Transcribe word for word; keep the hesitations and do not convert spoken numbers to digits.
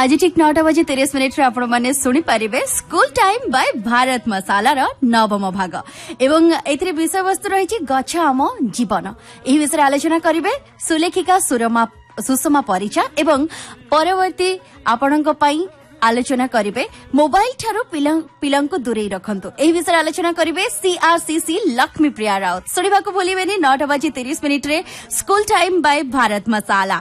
आज ठीक नौटा बजे तीस मिनिट रे आपण माने सुनी पारिबे स्कूल टाइम बाय भारत मसाला रो नवम भाग एवं एथिरे विषय वस्तु रही गछ आम जीवन एही विषय आलोचना करिवे सुलेखिका सुरमा सुषमा परिचा एवं परवर्ती आपणक पई आलोचना करिवे मोबाइल ठारो पिलांको दूरे रखंतु एही विषय आलोचना करिवे सीआरसीसी लक्ष्मी प्रिया राउत सुनिबाको भूलिबेनी नौटा बजे तीस मिनिट रे स्कूल टाइम बाय भारत मसाला।